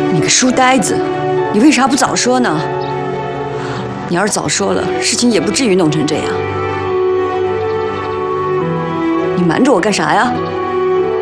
你个书呆子，你为啥不早说呢？你要是早说了，事情也不至于弄成这样。你瞒着我干啥呀？